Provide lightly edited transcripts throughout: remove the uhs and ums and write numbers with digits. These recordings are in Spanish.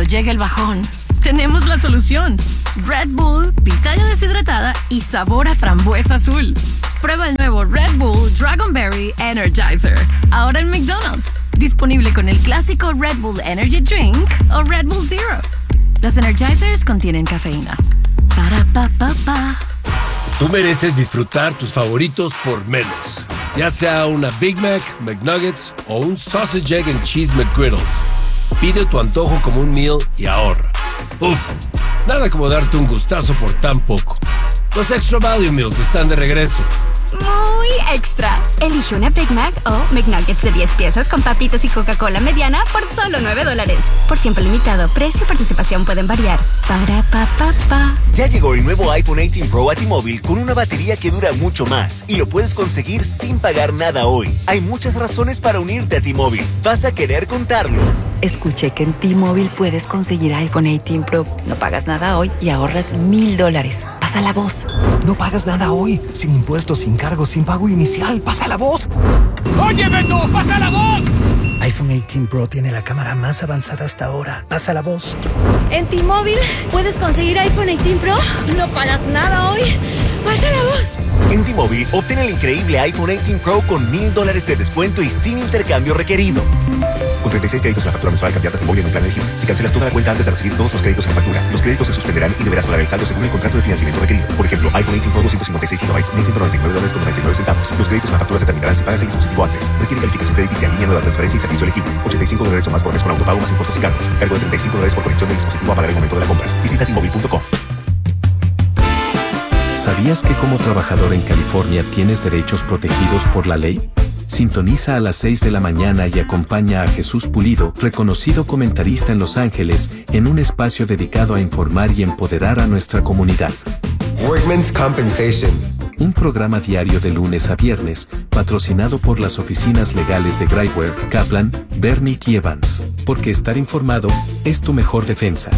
llega el bajón, tenemos la solución. Red Bull, pitaya deshidratada y sabor a frambuesa azul. Prueba el nuevo Red Bull Dragonberry Energizer, ahora en McDonald's. Disponible con el clásico Red Bull Energy Drink o Red Bull Zero. Los Energizers contienen cafeína. Para pa pa pa. Tú mereces disfrutar tus favoritos por menos. Ya sea una Big Mac, McNuggets o un Sausage, Egg and Cheese McGriddles. Pide tu antojo como un meal y ahorra. Uf, nada como darte un gustazo por tan poco. Los Extra Value Meals están de regreso. Muy extra. Elige una Big Mac o McNuggets de 10 piezas con papitas y Coca-Cola mediana por solo $9. Por tiempo limitado, precio y participación pueden variar. Para pa pa pa. Ya llegó el nuevo iPhone 18 Pro a T-Mobile con una batería que dura mucho más y lo puedes conseguir sin pagar nada hoy. Hay muchas razones para unirte a T-Mobile. Vas a querer contarlo. Escuché que en T-Mobile puedes conseguir iPhone 18 Pro. No pagas nada hoy y ahorras $1,000. Pasa la voz. No pagas nada hoy. Sin impuestos, sin cargos, sin pago inicial. Pasa la voz. ¡Oye, Beto! ¡Pasa la voz! iPhone 18 Pro tiene la cámara más avanzada hasta ahora. Pasa la voz. En T-Mobile puedes conseguir iPhone 18 Pro. No pagas nada hoy. Pasa la voz. En T-Mobile, obtén el increíble iPhone 18 Pro con $1,000 de descuento y sin intercambio requerido. Con 36 créditos en la factura mensual, cambiarte a T-Mobile en un plan elegible. Si cancelas toda la cuenta antes de recibir todos los créditos en la factura, los créditos se suspenderán y deberás pagar el saldo según el contrato de financiamiento requerido. Por ejemplo, iPhone 18 Pro 256 GB, $1,199.99. Los créditos en la factura se terminarán si pagas el dispositivo antes. Requiere calificación crediticia, línea nueva, transferencia y servicio elegible. $85 o más por mes con autopago más impuestos y cargos. Cargo de $35 por conexión del dispositivo a pagar el momento de la compra. Visita T-Mobile.com. ¿Sabías que como trabajador en California tienes derechos protegidos por la ley? Sintoniza a las 6 de la mañana y acompaña a Jesús Pulido, reconocido comentarista en Los Ángeles, en un espacio dedicado a informar y empoderar a nuestra comunidad. Workman's Compensation. Un programa diario de lunes a viernes, patrocinado por las oficinas legales de Graiwer, Kaplan, Bernick y Evans. Porque estar informado es tu mejor defensa.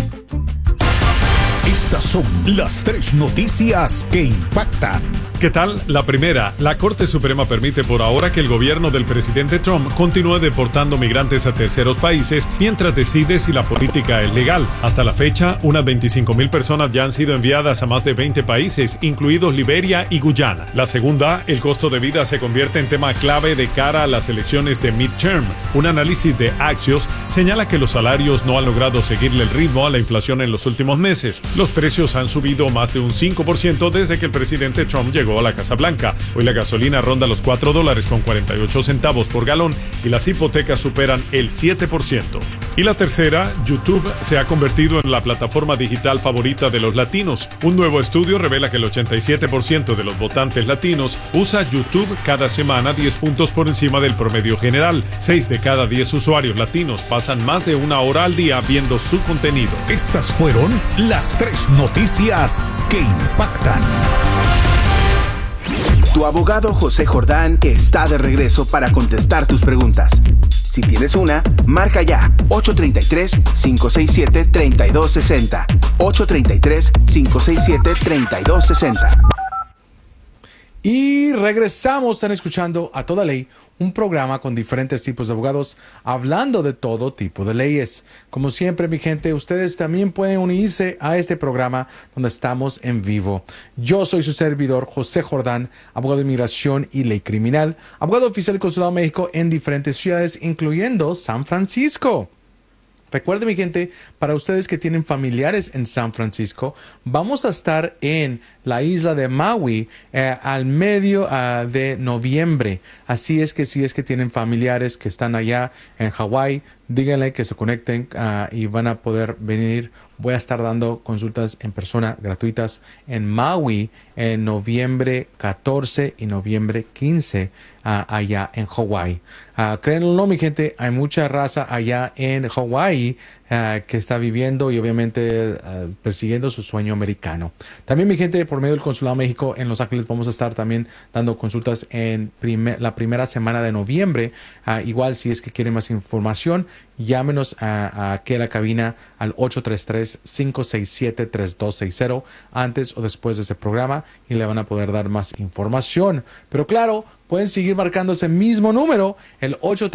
Estas son las 3 noticias que impactan. ¿Qué tal? La primera, la Corte Suprema permite por ahora que el gobierno del presidente Trump continúe deportando migrantes a terceros países mientras decide si la política es legal. Hasta la fecha, unas 25,000 personas ya han sido enviadas a más de 20 países, incluidos Liberia y Guyana. La segunda, el costo de vida se convierte en tema clave de cara a las elecciones de midterm. Un análisis de Axios señala que los salarios no han logrado seguirle el ritmo a la inflación en los últimos meses. Los precios han subido más de un 5% desde que el presidente Trump llegó a la Casa Blanca. Hoy la gasolina ronda los $4.48 por galón y las hipotecas superan el 7%. Y la tercera, YouTube se ha convertido en la plataforma digital favorita de los latinos. Un nuevo estudio revela que el 87% de los votantes latinos usa YouTube cada semana 10 puntos por encima del promedio general. 6 de cada 10 usuarios latinos pasan más de una hora al día viendo su contenido. Estas fueron las 3 noticias que impactan. Tu abogado José Jordán está de regreso para contestar tus preguntas. Si tienes una, marca ya 833-567-3260. 833-567-3260. Y regresamos, están escuchando A Toda Ley, un programa con diferentes tipos de abogados hablando de todo tipo de leyes. Como siempre, mi gente, ustedes también pueden unirse a este programa donde estamos en vivo. Yo soy su servidor, José Jordán, abogado de inmigración y ley criminal, abogado oficial del Consulado de México en diferentes ciudades, incluyendo San Francisco. Recuerden, mi gente, para ustedes que tienen familiares en San Francisco, vamos a estar en la isla de Maui al medio de noviembre. Así es que si es que tienen familiares que están allá en Hawái, díganle que se conecten y van a poder venir. Voy a estar dando consultas en persona gratuitas en Maui en noviembre 14 y noviembre 15 allá en Hawái. Créanlo o no, mi gente, hay mucha raza allá en Hawái que está viviendo y obviamente persiguiendo su sueño americano. También, mi gente, por medio del Consulado de México en Los Ángeles vamos a estar también dando consultas en la primera semana de noviembre. Igual, si es que quieren más información, llámenos aquí a la cabina al 833-567-3260 antes o después de ese programa y le van a poder dar más información. Pero claro, pueden seguir marcando ese mismo número, el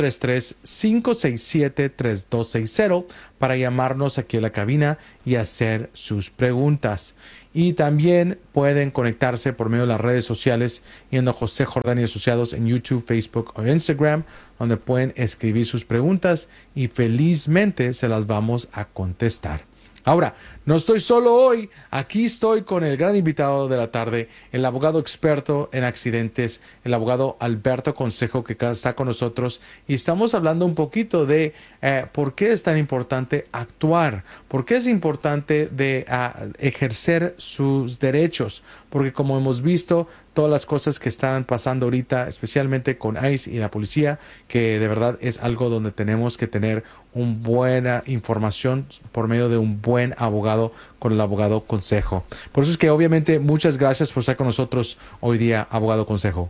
833-567-3260, para llamarnos aquí a la cabina y hacer sus preguntas. Y también pueden conectarse por medio de las redes sociales yendo a José Jordán y Asociados en YouTube, Facebook o Instagram, donde pueden escribir sus preguntas y felizmente se las vamos a contestar. Ahora, no estoy solo hoy, aquí estoy con el gran invitado de la tarde, el abogado experto en accidentes, el abogado Alberto Consejo, que está con nosotros, y estamos hablando un poquito de por qué es tan importante actuar, por qué es importante de ejercer sus derechos, porque como hemos visto, todas las cosas que están pasando ahorita, especialmente con ICE y la policía, que de verdad es algo donde tenemos que tener una buena información por medio de un buen abogado con el abogado Consejo. Por eso es que obviamente muchas gracias por estar con nosotros hoy día, abogado Consejo.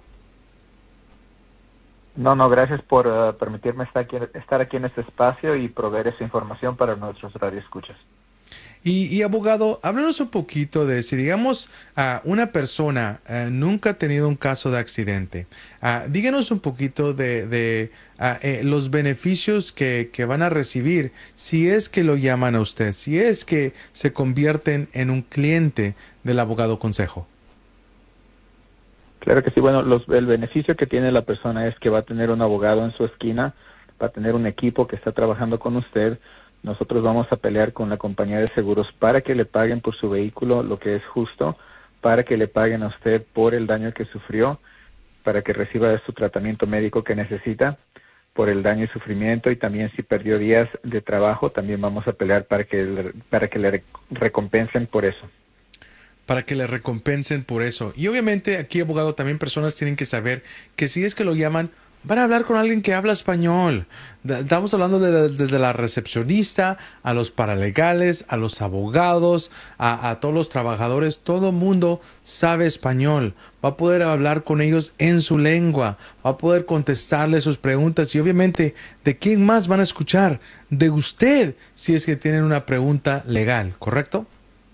No, gracias por permitirme estar aquí en este espacio y proveer esa información para nuestros radioescuchas. Y abogado, háblanos un poquito de si, digamos, una persona nunca ha tenido un caso de accidente. Díganos un poquito de los beneficios que van a recibir si es que lo llaman a usted, si es que se convierten en un cliente del abogado Consejo. Claro que sí. Bueno, el beneficio que tiene la persona es que va a tener un abogado en su esquina, va a tener un equipo que está trabajando con usted. Nosotros vamos a pelear con la compañía de seguros para que le paguen por su vehículo lo que es justo, para que le paguen a usted por el daño que sufrió, para que reciba su tratamiento médico que necesita por el daño y sufrimiento, y también si perdió días de trabajo, también vamos a pelear para que le recompensen por eso. Para que le recompensen por eso. Y obviamente aquí, abogado, también personas tienen que saber que si es que lo llaman, van a hablar con alguien que habla español. Estamos hablando desde la recepcionista, a los paralegales, a los abogados, a todos los trabajadores. Todo mundo sabe español. Va a poder hablar con ellos en su lengua. Va a poder contestarles sus preguntas. Y obviamente, ¿de quién más van a escuchar? De usted, si es que tienen una pregunta legal, ¿correcto?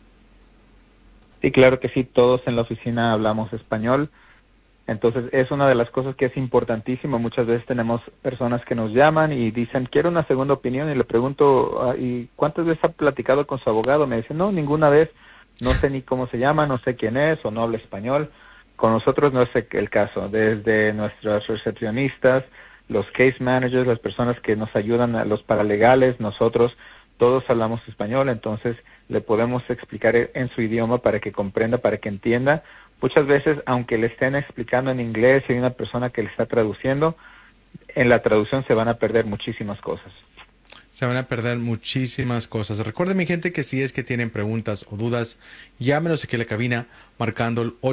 Sí, claro que sí. Todos en la oficina hablamos español. Entonces, es una de las cosas que es importantísimo. Muchas veces tenemos personas que nos llaman y dicen, quiero una segunda opinión, y le pregunto, ¿y cuántas veces ha platicado con su abogado? Me dicen, no, ninguna vez, no sé ni cómo se llama, no sé quién es, o no habla español. Con nosotros no es el caso. Desde nuestras recepcionistas, los case managers, las personas que nos ayudan, a los paralegales, nosotros, todos hablamos español, entonces le podemos explicar en su idioma para que comprenda, para que entienda. Muchas veces, aunque le estén explicando en inglés y hay una persona que le está traduciendo, en la traducción se van a perder muchísimas cosas. Se van a perder muchísimas cosas. Recuerden, mi gente, que si es que tienen preguntas o dudas, llámenos aquí a la cabina marcando el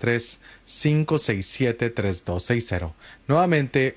833-567-3260. Nuevamente,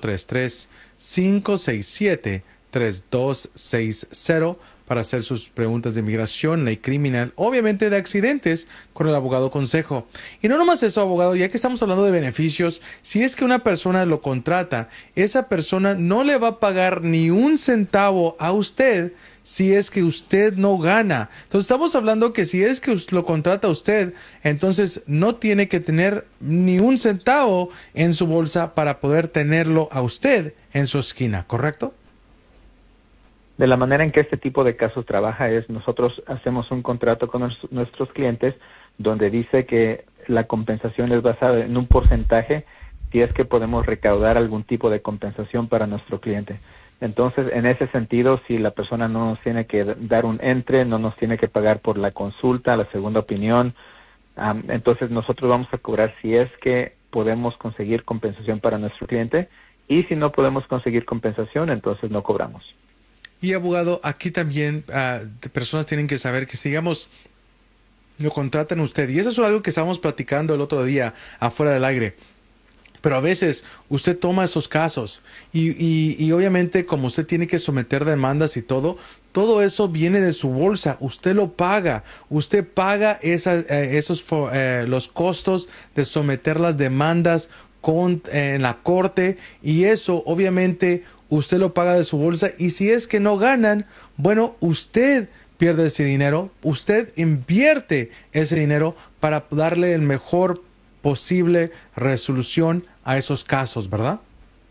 833-567-3260. Para hacer sus preguntas de inmigración, ley criminal, obviamente de accidentes, con el abogado Consejo. Y no nomás eso, abogado, ya que estamos hablando de beneficios, si es que una persona lo contrata, esa persona no le va a pagar ni un centavo a usted si es que usted no gana. Entonces estamos hablando que si es que lo contrata usted, entonces no tiene que tener ni un centavo en su bolsa para poder tenerlo a usted en su esquina, ¿correcto? De la manera en que este tipo de casos trabaja es, nosotros hacemos un contrato con nuestros clientes donde dice que la compensación es basada en un porcentaje si es que podemos recaudar algún tipo de compensación para nuestro cliente. Entonces, en ese sentido, si la persona no nos tiene que dar un entre, no nos tiene que pagar por la consulta, la segunda opinión, entonces nosotros vamos a cobrar si es que podemos conseguir compensación para nuestro cliente, y si no podemos conseguir compensación, entonces no cobramos. Y abogado, aquí también personas tienen que saber que si, digamos, lo contratan a usted, y eso es algo que estábamos platicando el otro día afuera del aire, pero a veces usted toma esos casos y obviamente como usted tiene que someter demandas y todo eso viene de su bolsa, usted lo paga, usted paga los costos de someter las demandas en la corte, y eso obviamente usted lo paga de su bolsa, y si es que no ganan, bueno, usted pierde ese dinero, usted invierte ese dinero para darle el mejor posible resolución a esos casos, ¿verdad?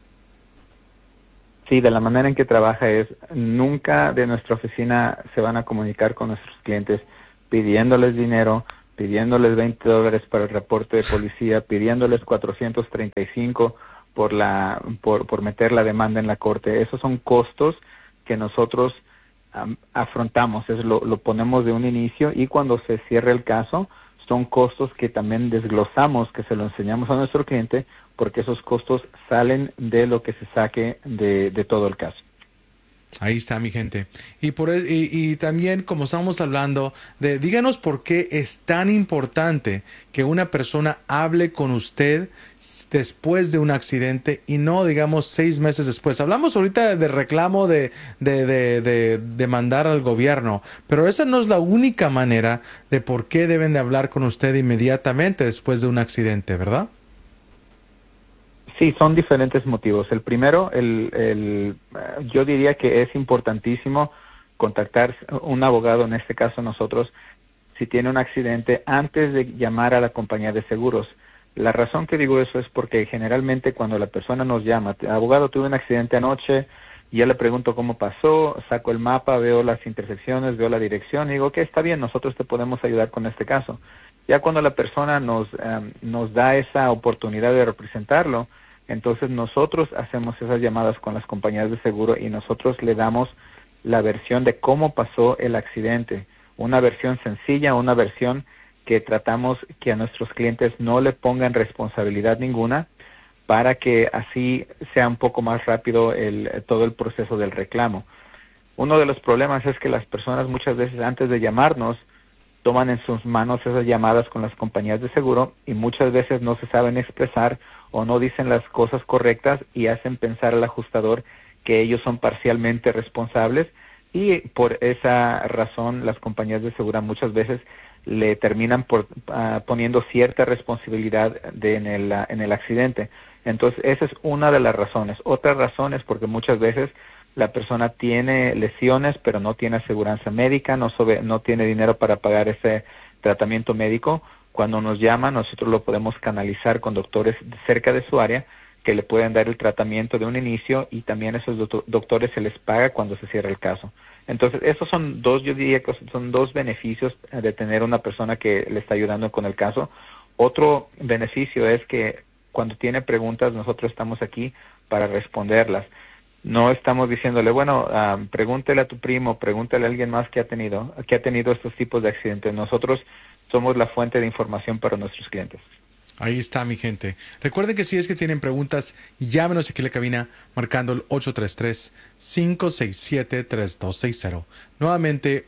Sí, de la manera en que trabaja es, nunca de nuestra oficina se van a comunicar con nuestros clientes pidiéndoles dinero, pidiéndoles $20 para el reporte de policía, pidiéndoles 435 por meter la demanda en la corte. Esos son costos que nosotros afrontamos, lo ponemos de un inicio, y cuando se cierre el caso son costos que también desglosamos, que se lo enseñamos a nuestro cliente, porque esos costos salen de lo que se saque de todo el caso. Ahí está, mi gente. Y también, como estamos hablando, díganos por qué es tan importante que una persona hable con usted después de un accidente y no, digamos, 6 meses después. Hablamos ahorita de reclamo de demandar al gobierno, pero esa no es la única manera de por qué deben de hablar con usted inmediatamente después de un accidente, ¿verdad? Sí, son diferentes motivos. El primero, yo diría que es importantísimo contactar un abogado, en este caso nosotros, si tiene un accidente, antes de llamar a la compañía de seguros. La razón que digo eso es porque generalmente cuando la persona nos llama, abogado, tuve un accidente anoche, y yo le pregunto cómo pasó, saco el mapa, veo las intersecciones, veo la dirección, y digo, ok, está bien, nosotros te podemos ayudar con este caso. Ya cuando la persona nos da esa oportunidad de representarlo, entonces nosotros hacemos esas llamadas con las compañías de seguro y nosotros le damos la versión de cómo pasó el accidente. Una versión sencilla, una versión que tratamos que a nuestros clientes no le pongan responsabilidad ninguna, para que así sea un poco más rápido todo el proceso del reclamo. Uno de los problemas es que las personas muchas veces antes de llamarnos toman en sus manos esas llamadas con las compañías de seguro y muchas veces no se saben expresar o no dicen las cosas correctas y hacen pensar al ajustador que ellos son parcialmente responsables, y por esa razón las compañías de seguro muchas veces le terminan poniendo cierta responsabilidad en el accidente. Entonces esa es una de las razones. Otra razón es porque muchas veces la persona tiene lesiones pero no tiene aseguranza médica, no tiene dinero para pagar ese tratamiento médico. Cuando nos llaman, nosotros lo podemos canalizar con doctores cerca de su área que le pueden dar el tratamiento de un inicio, y también a esos doctores se les paga cuando se cierra el caso. Entonces, esos son yo diría que son dos beneficios de tener una persona que le está ayudando con el caso. Otro beneficio es que cuando tiene preguntas, nosotros estamos aquí para responderlas. No estamos diciéndole, bueno, pregúntele a tu primo, pregúntale a alguien más que ha tenido estos tipos de accidentes. Nosotros somos la fuente de información para nuestros clientes. Ahí está, mi gente. Recuerden que si es que tienen preguntas, llámenos aquí a la cabina marcando el 833-567-3260. Nuevamente,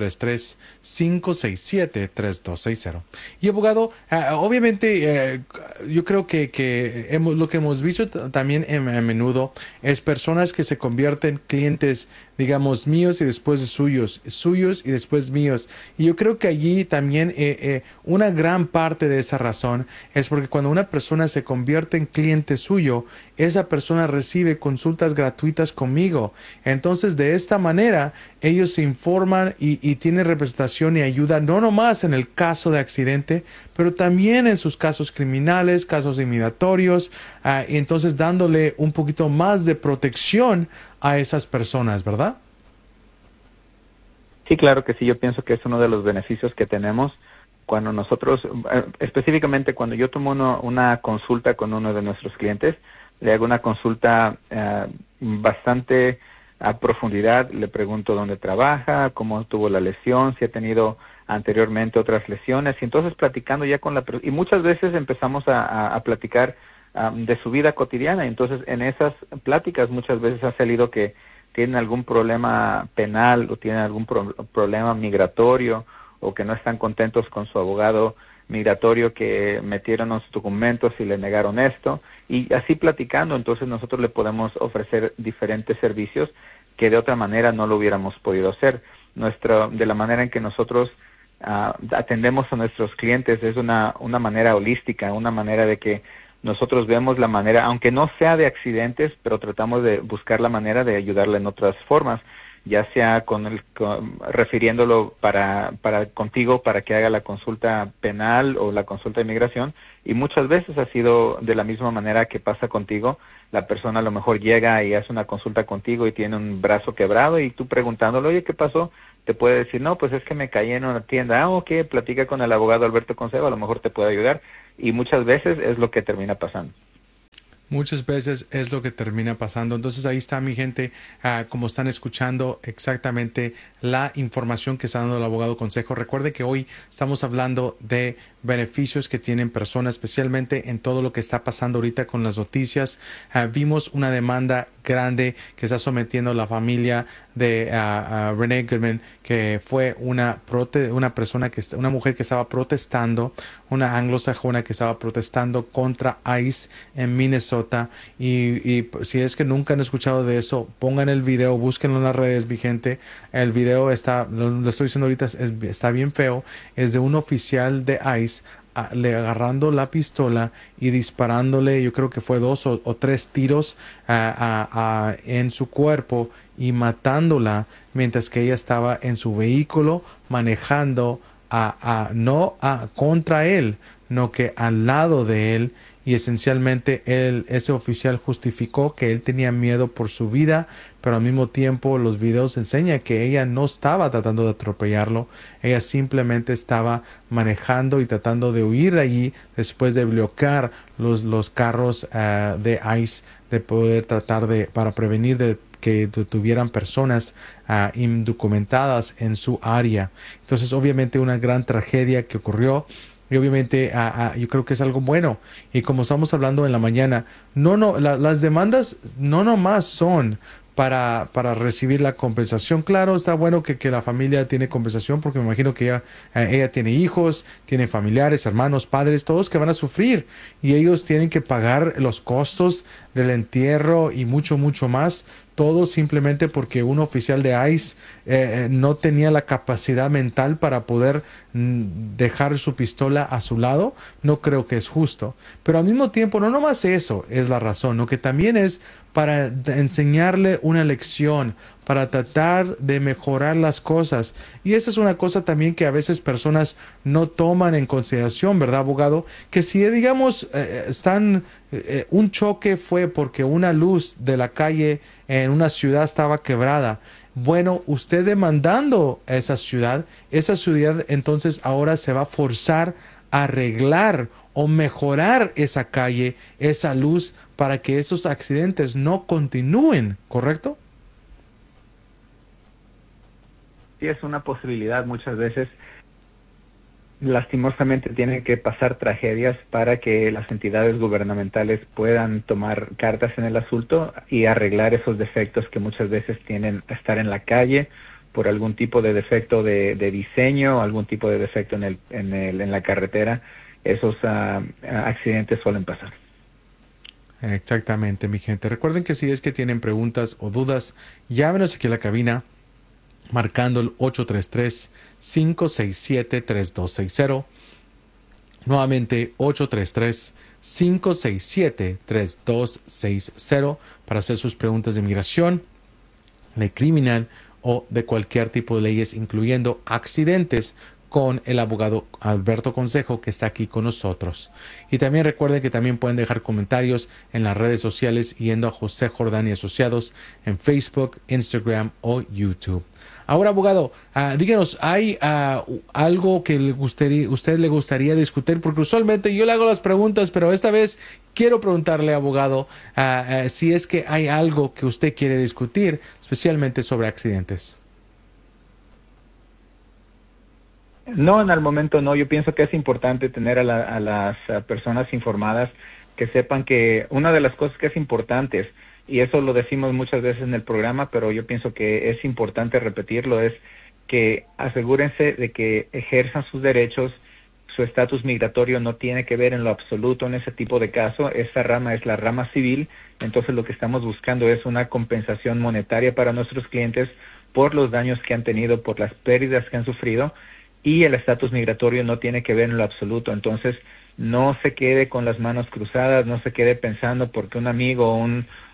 833-567-3260. Y abogado, obviamente, yo creo que lo que hemos visto también a menudo es personas que se convierten en clientes, digamos, míos y después de suyos y después míos. Y yo creo que allí también una gran parte de esa razón es porque cuando una persona se convierte en cliente suyo, esa persona recibe consultas gratuitas conmigo. Entonces, de esta manera, ellos se informan y tienen representación y ayuda, no nomás en el caso de accidente, pero también en sus casos criminales, casos inmigratorios, y entonces dándole un poquito más de protección a esas personas, ¿verdad? Sí, claro que sí. Yo pienso que es uno de los beneficios que tenemos cuando nosotros, específicamente cuando yo tomo una consulta con uno de nuestros clientes, le hago una consulta bastante a profundidad, le pregunto dónde trabaja, cómo tuvo la lesión, si ha tenido anteriormente otras lesiones, y entonces platicando ya con y muchas veces empezamos a platicar de su vida cotidiana, y entonces en esas pláticas muchas veces ha salido que tienen algún problema penal o tienen algún problema migratorio, o que no están contentos con su abogado migratorio, que metieron los documentos y le negaron esto, y así platicando, entonces nosotros le podemos ofrecer diferentes servicios que de otra manera no lo hubiéramos podido hacer. De la manera en que nosotros atendemos a nuestros clientes es una manera holística, una manera de que nosotros vemos la manera, aunque no sea de accidentes, pero tratamos de buscar la manera de ayudarle en otras formas. ya sea refiriéndolo contigo para que haga la consulta penal o la consulta de inmigración, y muchas veces ha sido de la misma manera que pasa contigo. La persona a lo mejor llega y hace una consulta contigo y tiene un brazo quebrado, y tú preguntándole, oye, ¿qué pasó? Te puede decir, no, pues es que me caí en una tienda. Ok, platica con el abogado Alberto Consejo, a lo mejor te puede ayudar, y muchas veces es lo que termina pasando. Muchas veces es lo que termina pasando. Entonces ahí está, mi gente, como están escuchando exactamente la información que está dando el abogado Consejo. Recuerde que hoy estamos hablando de beneficios que tienen personas, especialmente en todo lo que está pasando ahorita con las noticias. Vimos una demanda grande que está sometiendo la familia de Renee Goodman, que fue una mujer que estaba protestando, una anglosajona que estaba protestando contra ICE en Minnesota. Y si es que nunca han escuchado de eso, pongan el video, búsquenlo en las redes, mi gente. El video lo estoy diciendo ahorita, está bien feo. Es de un oficial de ICE agarrando la pistola y disparándole, yo creo que fue 2 o 3 tiros en su cuerpo y matándola mientras que ella estaba en su vehículo manejando no contra él, no que al lado de él. Y esencialmente ese oficial justificó que él tenía miedo por su vida, pero al mismo tiempo los videos enseñan que ella no estaba tratando de atropellarlo, ella simplemente estaba manejando y tratando de huir de allí después de bloquear los carros de ICE, de poder para prevenir de que tuvieran personas indocumentadas en su área. Entonces, obviamente, una gran tragedia que ocurrió. Y obviamente yo creo que es algo bueno. Y como estamos hablando en la mañana, las demandas no nomás son para recibir la compensación. Claro, está bueno que la familia tiene compensación, porque me imagino que ella tiene hijos, tiene familiares, hermanos, padres, todos que van a sufrir. Y ellos tienen que pagar los costos del entierro y mucho, mucho más. Todo simplemente porque un oficial de ICE no tenía la capacidad mental para poder dejar su pistola a su lado. No creo que es justo. Pero al mismo tiempo, no nomás eso es la razón, ¿no? Que también es para enseñarle una lección, para tratar de mejorar las cosas. Y esa es una cosa también que a veces personas no toman en consideración, ¿verdad, abogado? Que si, digamos, un choque fue porque una luz de la calle en una ciudad estaba quebrada. Bueno, usted demandando a esa ciudad entonces ahora se va a forzar a arreglar o mejorar esa calle, esa luz, para que esos accidentes no continúen, ¿correcto? Sí, es una posibilidad. Muchas veces, lastimosamente, tienen que pasar tragedias para que las entidades gubernamentales puedan tomar cartas en el asunto y arreglar esos defectos que muchas veces tienen a estar en la calle por algún tipo de defecto de diseño, algún tipo de defecto en la carretera. Esos accidentes suelen pasar. Exactamente, mi gente. Recuerden que si es que tienen preguntas o dudas, llámenos aquí a la cabina marcando el 833-567-3260. Nuevamente 833-567-3260 para hacer sus preguntas de inmigración, ley criminal o de cualquier tipo de leyes, incluyendo accidentes, con el abogado Alberto Consejo, que está aquí con nosotros. Y también recuerden que también pueden dejar comentarios en las redes sociales yendo a José Jordán y Asociados en Facebook, Instagram o YouTube. Ahora, abogado, díganos, ¿hay algo que usted le gustaría discutir? Porque usualmente yo le hago las preguntas, pero esta vez quiero preguntarle, abogado, si es que hay algo que usted quiere discutir, especialmente sobre accidentes. No, en el momento no. Yo pienso que es importante tener a las personas informadas, que sepan que una de las cosas que es importante, y eso lo decimos muchas veces en el programa, pero yo pienso que es importante repetirlo, es que asegúrense de que ejerzan sus derechos. Su estatus migratorio no tiene que ver en lo absoluto en ese tipo de caso. Esta rama es la rama civil, entonces lo que estamos buscando es una compensación monetaria para nuestros clientes por los daños que han tenido, por las pérdidas que han sufrido, y el estatus migratorio no tiene que ver en lo absoluto. Entonces no se quede con las manos cruzadas, no se quede pensando porque un amigo o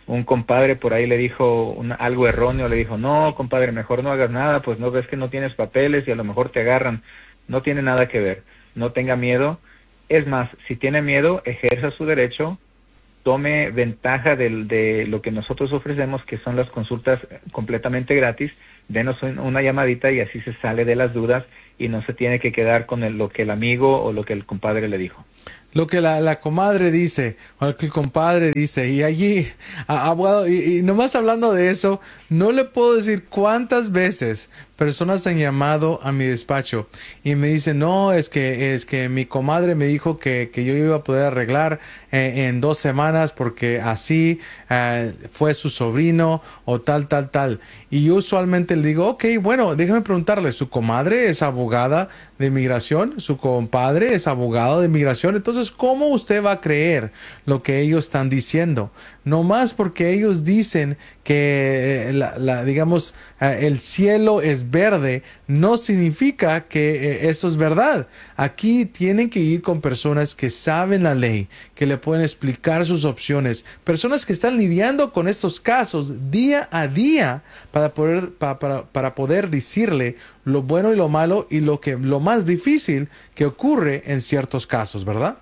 un compadre por ahí le dijo algo erróneo, le dijo, no, compadre, mejor no hagas nada, pues no ves que no tienes papeles y a lo mejor te agarran. No tiene nada que ver, no tenga miedo. Es más, si tiene miedo, ejerza su derecho, tome ventaja de lo que nosotros ofrecemos, que son las consultas completamente gratis. Denos una llamadita y así se sale de las dudas y no se tiene que quedar con lo que el amigo o lo que el compadre le dijo. Lo que la comadre dice, o lo que el compadre dice, y allí, abogado, y nomás hablando de eso, no le puedo decir cuántas veces personas han llamado a mi despacho y me dicen, no, es que mi comadre me dijo que yo iba a poder arreglar en 2 semanas porque así fue su sobrino o tal. Y yo usualmente le digo, ok, bueno, déjame preguntarle, ¿su comadre es abogada de inmigración? ¿Su compadre es abogado de inmigración? Entonces, ¿cómo usted va a creer lo que ellos están diciendo? No más porque ellos dicen que, digamos, el cielo es verde, no significa que eso es verdad. Aquí tienen que ir con personas que saben la ley, que le pueden explicar sus opciones, personas que están lidiando con estos casos día a día para poder decirle lo bueno y lo malo y lo más difícil que ocurre en ciertos casos, ¿verdad?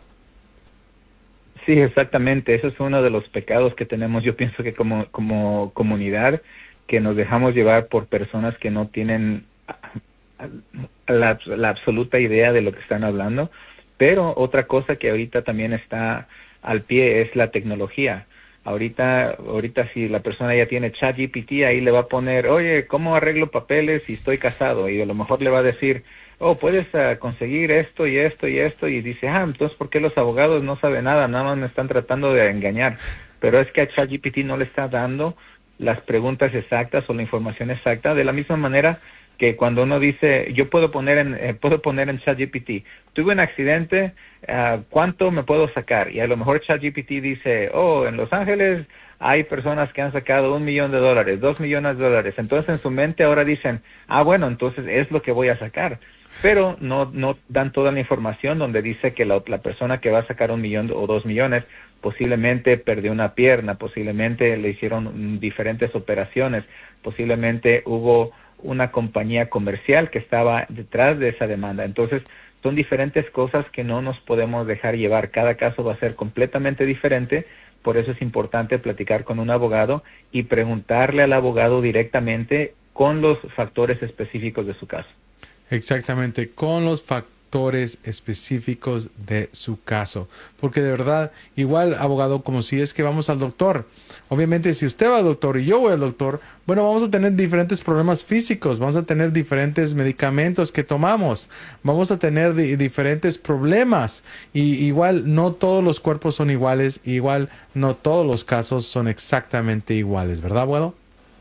Sí, exactamente. Eso es uno de los pecados que tenemos. Yo pienso que como comunidad, que nos dejamos llevar por personas que no tienen la absoluta idea de lo que están hablando. Pero otra cosa que ahorita también está al pie es la tecnología. Ahorita si la persona ya tiene ChatGPT, ahí le va a poner, oye, ¿cómo arreglo papeles si estoy casado? Y a lo mejor le va a decir, oh, puedes conseguir esto y esto y esto, y dice, entonces, ¿por qué los abogados no saben nada? Nada más me están tratando de engañar. Pero es que a ChatGPT no le está dando las preguntas exactas o la información exacta, de la misma manera que cuando uno dice, yo puedo poner en ChatGPT, tuve un accidente, ¿cuánto me puedo sacar? Y a lo mejor ChatGPT dice, oh, en Los Ángeles hay personas que han sacado $1 millón, $2 millones. Entonces en su mente ahora dicen, bueno, entonces es lo que voy a sacar. Pero no dan toda la información donde dice que la persona que va a sacar $1 millón o 2 millones posiblemente perdió una pierna, posiblemente le hicieron diferentes operaciones, posiblemente hubo una compañía comercial que estaba detrás de esa demanda. Entonces, son diferentes cosas que no nos podemos dejar llevar. Cada caso va a ser completamente diferente, por eso es importante platicar con un abogado y preguntarle al abogado directamente con los factores específicos de su caso. Exactamente, con los factores específicos de su caso. Porque de verdad, igual, abogado, como si es que vamos al doctor. Obviamente, si usted va al doctor y yo voy al doctor, bueno, vamos a tener diferentes problemas físicos, vamos a tener diferentes medicamentos que tomamos, vamos a tener diferentes problemas. Y igual, no todos los cuerpos son iguales, igual, no todos los casos son exactamente iguales, ¿verdad, abogado?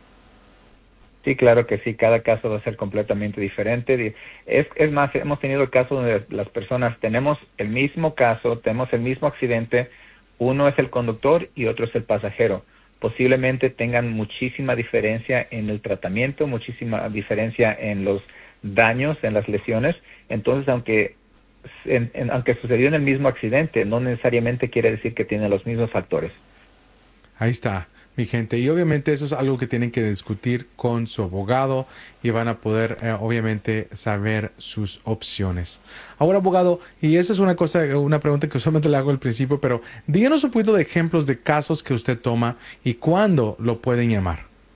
Sí, claro que sí, cada caso va a ser completamente diferente. Es más, hemos tenido el caso donde las personas tenemos el mismo caso, tenemos el mismo accidente, uno es el conductor y otro es el pasajero. Posiblemente tengan muchísima diferencia en el tratamiento, muchísima diferencia en los daños, en las lesiones. Entonces, aunque sucedió en el mismo accidente, no necesariamente quiere decir que tiene los mismos factores. Ahí está, mi gente. Y obviamente eso es algo que tienen que discutir con su abogado y van a poder, obviamente, saber sus opciones. Ahora, abogado, y esa es una pregunta que usualmente le hago al principio, pero díganos un poquito de ejemplos de casos que usted toma y cuándo lo pueden llamar.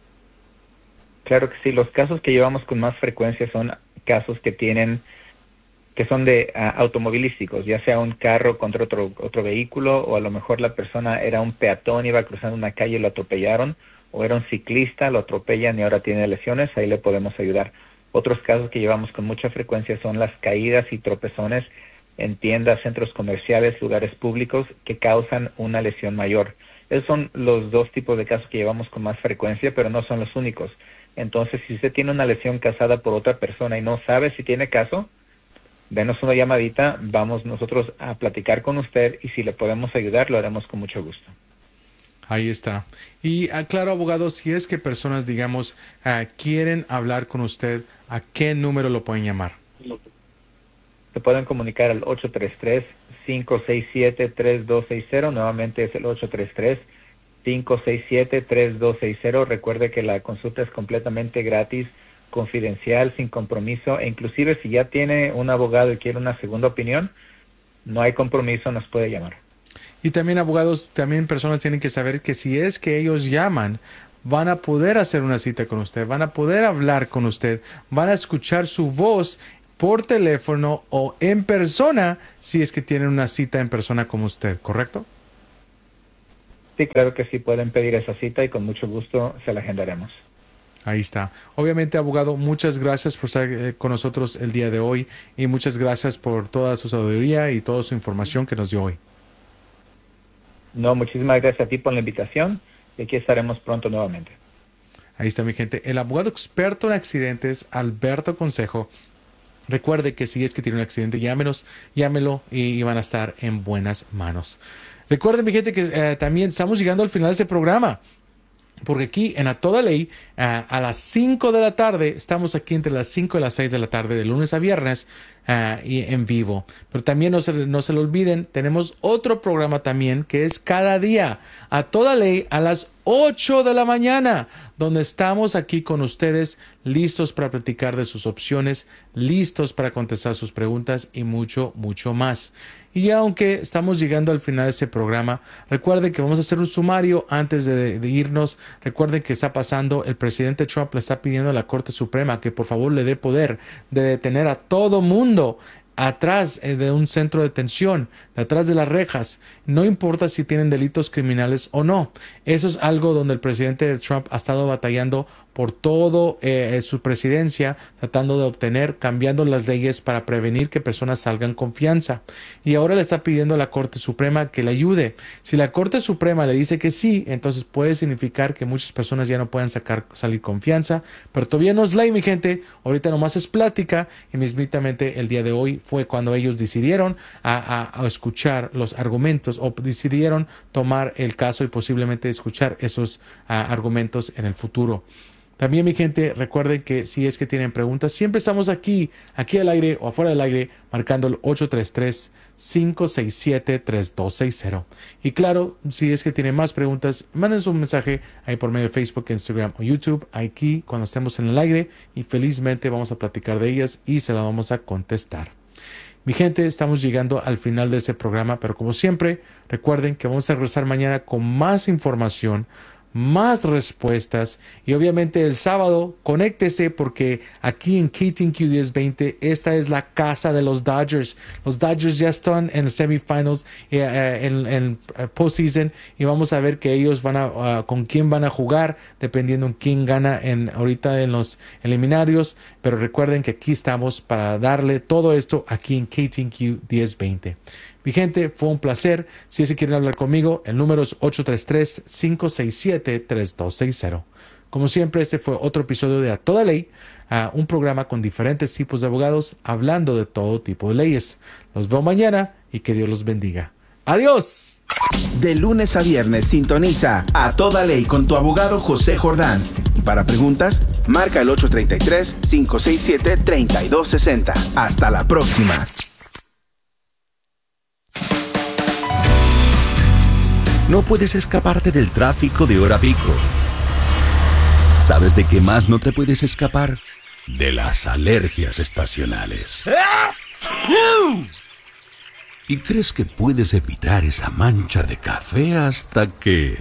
Claro que sí. Los casos que llevamos con más frecuencia son casos que son de automovilísticos, ya sea un carro contra otro vehículo, o a lo mejor la persona era un peatón, iba cruzando una calle y lo atropellaron, o era un ciclista, lo atropellan y ahora tiene lesiones, ahí le podemos ayudar. Otros casos que llevamos con mucha frecuencia son las caídas y tropezones en tiendas, centros comerciales, lugares públicos que causan una lesión mayor. Esos son los dos tipos de casos que llevamos con más frecuencia, pero no son los únicos. Entonces, si usted tiene una lesión causada por otra persona y no sabe si tiene caso, denos una llamadita, vamos nosotros a platicar con usted y si le podemos ayudar, lo haremos con mucho gusto. Ahí está. Y claro, abogado, si es que personas, digamos, quieren hablar con usted, ¿a qué número lo pueden llamar? Se pueden comunicar al 833-567-3260, nuevamente es el 567-3260. Recuerde que la consulta es completamente gratis, confidencial, sin compromiso, e inclusive si ya tiene un abogado y quiere una segunda opinión, no hay compromiso, nos puede llamar. Y también abogados, también personas tienen que saber que si es que ellos llaman, van a poder hacer una cita con usted, van a poder hablar con usted, van a escuchar su voz por teléfono o en persona si es que tienen una cita en persona con usted, ¿correcto? Sí, claro que sí, pueden pedir esa cita y con mucho gusto se la agendaremos. Ahí está. Obviamente, abogado, muchas gracias por estar con nosotros el día de hoy y muchas gracias por toda su sabiduría y toda su información que nos dio hoy. No, muchísimas gracias a ti por la invitación y aquí estaremos pronto nuevamente. Ahí está, mi gente. El abogado experto en accidentes, Alberto Consejo. Recuerde que si es que tiene un accidente, llámelo y van a estar en buenas manos. Recuerden, mi gente, que también estamos llegando al final de este programa. Porque aquí en A Toda Ley, a las 5 de la tarde, estamos aquí entre las 5 y las 6 de la tarde, de lunes a viernes, y en vivo. Pero también no se lo olviden, tenemos otro programa también que es cada día, A Toda Ley, a las 8 de la mañana, donde estamos aquí con ustedes, listos para platicar de sus opciones, listos para contestar sus preguntas y mucho, mucho más. Y aunque estamos llegando al final de este programa, recuerden que vamos a hacer un sumario antes de irnos. Recuerden que está pasando, el presidente Trump le está pidiendo a la Corte Suprema que por favor le dé poder de detener a todo mundo atrás de un centro de detención, detrás de las rejas. No importa si tienen delitos criminales o no. Eso es algo donde el presidente Trump ha estado batallando por todo su presidencia, tratando de obtener, cambiando las leyes para prevenir que personas salgan con fianza. Y ahora le está pidiendo a la Corte Suprema que le ayude. Si la Corte Suprema le dice que sí, entonces puede significar que muchas personas ya no puedan salir con fianza. Pero todavía no es ley, mi gente. Ahorita nomás es plática. Y mismamente el día de hoy fue cuando ellos decidieron a escuchar los argumentos o decidieron tomar el caso y posiblemente escuchar esos argumentos en el futuro. También, mi gente, recuerden que si es que tienen preguntas, siempre estamos aquí al aire o afuera del aire, marcando el 833-567-3260. Y claro, si es que tienen más preguntas, mándenos un mensaje ahí por medio de Facebook, Instagram o YouTube, aquí cuando estemos en el aire, y felizmente vamos a platicar de ellas y se las vamos a contestar. Mi gente, estamos llegando al final de ese programa, pero como siempre, recuerden que vamos a regresar mañana con más información, más respuestas, y obviamente el sábado conéctese porque aquí en KTNQ 1020 esta es la casa de los Dodgers. Los Dodgers ya están en semifinals, en postseason, y vamos a ver que ellos van con quién van a jugar dependiendo en quién gana ahorita en los eliminarios. Pero recuerden que aquí estamos para darle todo esto aquí en KTNQ 1020. Mi gente, fue un placer. Si es que quieren hablar conmigo, el número es 833-567-3260. Como siempre, este fue otro episodio de A Toda Ley, un programa con diferentes tipos de abogados hablando de todo tipo de leyes. Los veo mañana y que Dios los bendiga. ¡Adiós! De lunes a viernes sintoniza A Toda Ley con tu abogado José Jordán. Y para preguntas, marca el 833-567-3260. Hasta la próxima. No puedes escaparte del tráfico de hora pico. ¿Sabes de qué más no te puedes escapar? De las alergias estacionales. ¿Y crees que puedes evitar esa mancha de café hasta que...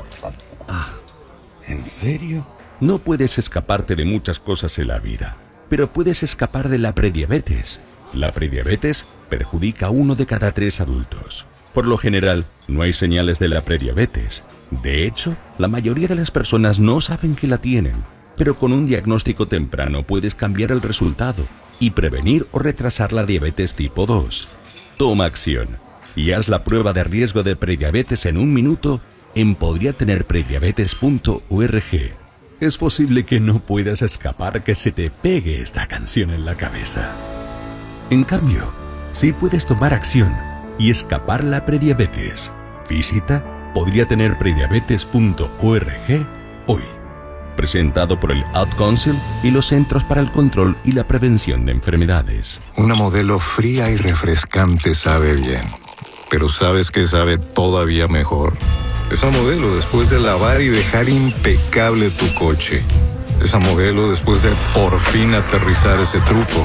¿En serio? No puedes escaparte de muchas cosas en la vida, pero puedes escapar de la prediabetes. La prediabetes perjudica a 1 de cada 3 adultos. Por lo general, no hay señales de la prediabetes. De hecho, la mayoría de las personas no saben que la tienen. Pero con un diagnóstico temprano puedes cambiar el resultado y prevenir o retrasar la diabetes tipo 2. Toma acción y haz la prueba de riesgo de prediabetes en 1 minuto en podriatenerprediabetes.org. Es posible que no puedas escapar que se te pegue esta canción en la cabeza. En cambio, sí puedes tomar acción y escapar la prediabetes. Visita podriatenerprediabetes.org hoy. Presentado por el Ad Council y los Centros para el Control y la Prevención de Enfermedades. Una modelo fría y refrescante sabe bien, pero ¿sabes qué sabe todavía mejor? Esa modelo después de lavar y dejar impecable tu coche. Esa modelo después de por fin aterrizar ese truco.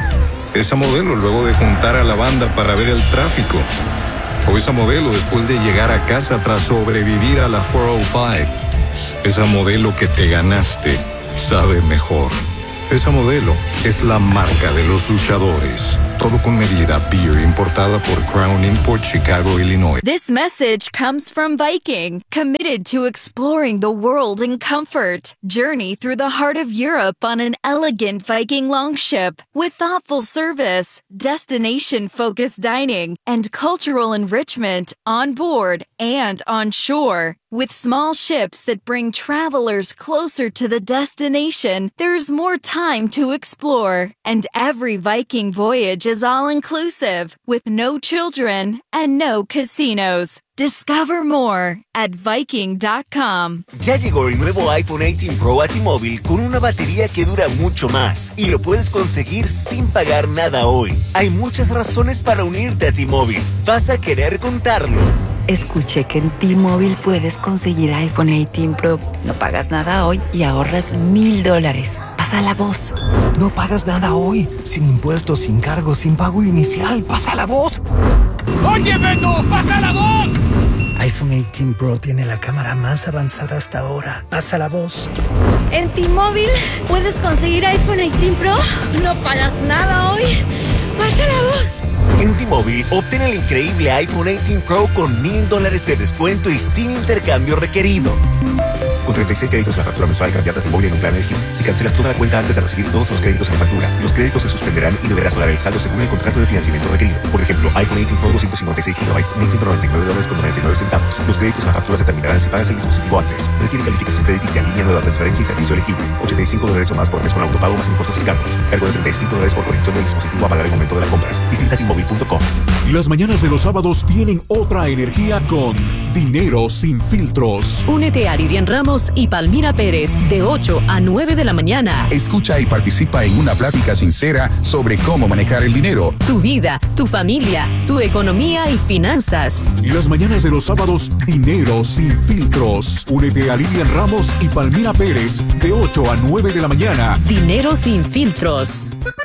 Esa modelo luego de juntar a la banda para ver el tráfico. O esa modelo después de llegar a casa tras sobrevivir a la 405. Esa modelo que te ganaste sabe mejor. Esa modelo es la marca de los luchadores. Todo con medida. Beer importada por Crown Import, Chicago, Illinois. This message comes from Viking, committed to exploring the world in comfort. Journey through the heart of Europe on an elegant Viking longship with thoughtful service, destination-focused dining, and cultural enrichment on board and on shore. With small ships that bring travelers closer to the destination, there's more time to explore. And every Viking voyage is all-inclusive, with no children and no casinos. Discover more at Viking.com. Ya llegó el nuevo iPhone 18 Pro a T-Mobile con una batería que dura mucho más y lo puedes conseguir sin pagar nada hoy. Hay muchas razones para unirte a T-Mobile. Vas a querer contarlo. Escuché que en T-Mobile puedes conseguir iPhone 18 Pro. No pagas nada hoy y ahorras $1,000. Pasa la voz. No pagas nada hoy. Sin impuestos, sin cargos, sin pago inicial. Pasa la voz. ¡Oye, Beto! ¡Pasa la voz! iPhone 18 Pro tiene la cámara más avanzada hasta ahora. Pasa la voz. En T-Mobile puedes conseguir iPhone 18 Pro. No pagas nada hoy. Pasa la voz. En T-Mobile, obtén el increíble iPhone 18 Pro con $1,000 de descuento y sin intercambio requerido. Con 36 créditos la factura mensual cambiada de T-Mobile en un plan elegible. Si cancelas toda la cuenta antes de recibir todos los créditos en factura, los créditos se suspenderán y deberás pagar el saldo según el contrato de financiamiento requerido. Por ejemplo, iPhone 18 Pro 256 GB, $1,199.99. Los créditos en la factura se terminarán si pagas el dispositivo antes. Requiere calificación crediticia, línea nueva, transferencia y servicio elegible. $85 o más por mes con autopago más impuestos y cargos. Cargo de $35 por conexión del dispositivo a pagar el momento de la compra. Visita T-Mobile.com. Las mañanas de los sábados tienen otra energía con Dinero Sin Filtros. Únete a Lilian Ramos y Palmira Pérez de 8 a 9 de la mañana. Escucha y participa en una plática sincera sobre cómo manejar el dinero, Tu vida, tu familia, tu economía y finanzas. Las mañanas de los sábados, Dinero Sin Filtros. Únete a Lilian Ramos y Palmira Pérez de 8 a 9 de la mañana. Dinero Sin Filtros.